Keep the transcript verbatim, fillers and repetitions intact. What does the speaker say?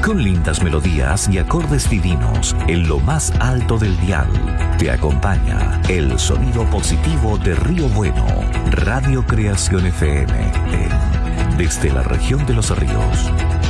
Con lindas melodías y acordes divinos en lo más alto del dial, te acompaña el sonido positivo de Río Bueno, Radio Creación F M, en Desde la Región de los Ríos.